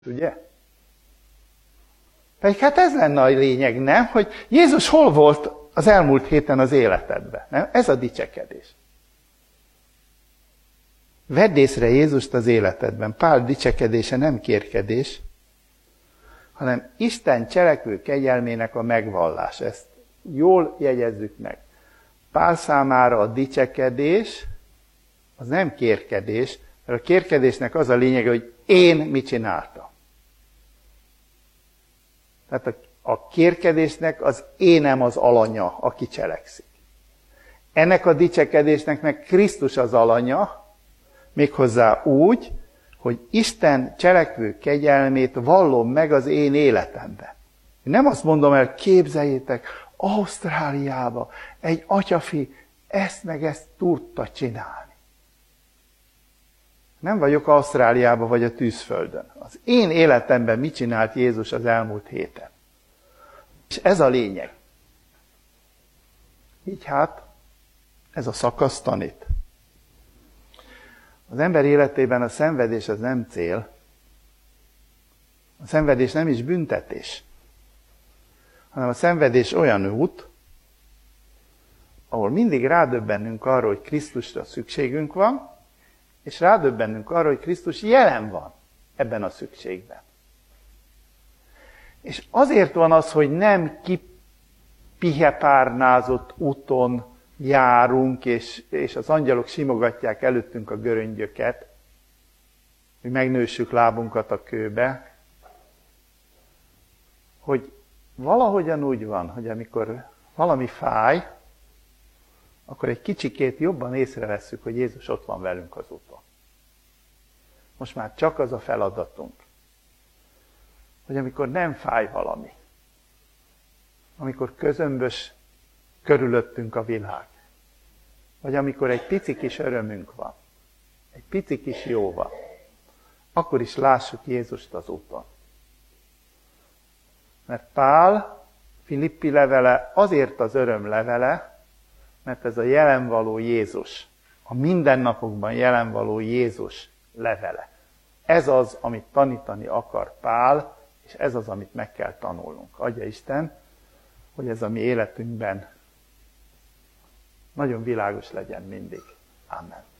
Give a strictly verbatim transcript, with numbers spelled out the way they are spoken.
Ugye? Pedig hát ez lenne a lényeg, nem? Hogy Jézus hol volt az elmúlt héten az életedben? Nem? Ez a dicsekedés. Vedd észre Jézust az életedben. Pál dicsekedése nem kérkedés, hanem Isten cselekvő kegyelmének a megvallás. Ezt jól jegyezzük meg. Pál számára a dicsekedés az nem kérkedés, mert a kérkedésnek az a lényege, hogy én mit csináltam. Tehát a, a kérkedésnek az énem az alanya, aki cselekszik. Ennek a dicsekedésnek meg Krisztus az alanya, méghozzá úgy, hogy Isten cselekvő kegyelmét vallom meg az én életemben. Nem azt mondom el, képzeljétek, Ausztráliába egy atyafi ezt meg ezt tudta csinálni. Nem vagyok Ausztráliában vagy a tűzföldön. Az én életemben mit csinált Jézus az elmúlt héten? És ez a lényeg. Így hát, ez a szakasz tanít. Az ember életében a szenvedés az nem cél. A szenvedés nem is büntetés. Hanem a szenvedés olyan út, ahol mindig rádöbbennünk arra, hogy Krisztusra szükségünk van, és rádöbbennünk arra, hogy Krisztus jelen van ebben a szükségben. És azért van az, hogy nem kipihepárnázott úton járunk, és, és az angyalok simogatják előttünk a göröngyöket, hogy megnőssük lábunkat a kőbe, hogy valahogyan úgy van, hogy amikor valami fáj, akkor egy kicsikét jobban észrevesszük, hogy Jézus ott van velünk az úton. Most már csak az a feladatunk, hogy amikor nem fáj valami, amikor közömbös körülöttünk a világ, vagy amikor egy pici kis örömünk van, egy pici kis jó van, akkor is lássuk Jézust az úton. Mert Pál Filippi levele azért az öröm levele, mert ez a jelenvaló Jézus, a mindennapokban jelenvaló Jézus levele. Ez az, amit tanítani akar Pál, és ez az, amit meg kell tanulnunk. Adja Isten, hogy ez a mi életünkben nagyon világos legyen mindig. Amen.